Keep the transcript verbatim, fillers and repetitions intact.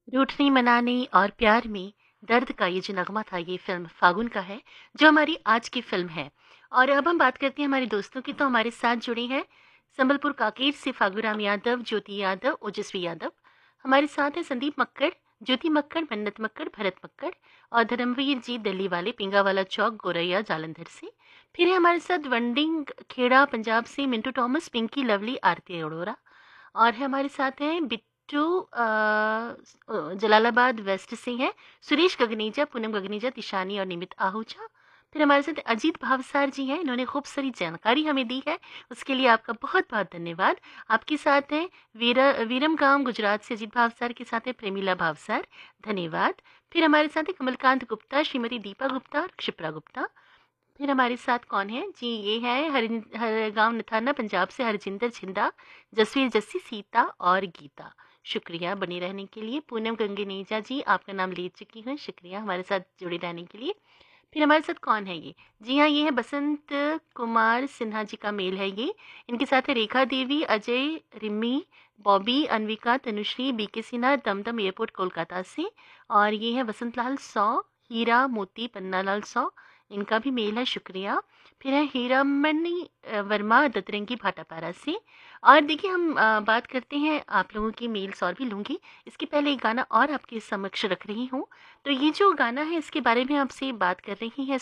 रूठने मनाने और प्यार में दर्द का ये जो नगमा था, ये फ़िल्म फागुन का है, जो हमारी आज की फ़िल्म है। और अब हम बात करते हैं हमारे दोस्तों की, तो हमारे साथ जुड़े हैं संबलपुर काकेर से फागूराम यादव, ज्योति यादव, ओजस्वी यादव। हमारे साथ हैं संदीप मक्कड़, ज्योति मक्कड़, मन्नत मक्कड़, भरत मक्कड़ और धर्मवीर जी दिल्ली वाले पिंगावाला चौक, गोरैया, जालंधर से। फिर है हमारे साथ वंडिंग खेड़ा पंजाब से मिंटू टॉमस, पिंकी लवली, आरती अरोड़ा। और है हमारे साथ हैं बिट्टू अ, अ, जलालाबाद वेस्ट से हैं, सुरेश गगनेजा, पूनम गगनेजा, तिशानी और निमित आहूजा। फिर हमारे साथ अजीत भावसार जी हैं, इन्होंने खूब सारी जानकारी हमें दी है, उसके लिए आपका बहुत बहुत धन्यवाद। आपके साथ हैं वीरा वीरम गांव गुजरात से अजीत भावसार, के साथ है प्रेमिला भावसार, धन्यवाद। फिर हमारे साथ है कमलकांत गुप्ता, श्रीमती दीपा गुप्ता और क्षिप्रा गुप्ता। फिर हमारे साथ कौन है जी, ये है हर हर गांव नथाना पंजाब से हरजिंदर झिंदा, जसवीर जस्सी, सीता और गीता। शुक्रिया बने रहने के लिए। पूनम गंगनेजा जी, आपका नाम ले चुकी हूँ, शुक्रिया हमारे साथ जुड़े रहने के लिए। फिर हमारे साथ कौन है ये, जी हाँ, ये है बसंत कुमार सिन्हा जी का मेल है ये। इनके साथ है रेखा देवी, अजय, रिमी, बॉबी, अनविका, तनुश्री, बीके सिन्हा, दमदम एयरपोर्ट कोलकाता से। और ये है वसंत लाल सौ, हीरा मोती पन्नालाल सौ, इनका भी मेल है, शुक्रिया। फिर है हीरामणि अ, वर्मा दतरंगी भाटापारा से। और देखिए हम अ, बात करते हैं आप लोगों की मेल्स और भी लूँगी, इसके पहले एक गाना और आपके समक्ष रख रही हूँ। तो ये जो गाना है इसके बारे में आपसे बात कर रही है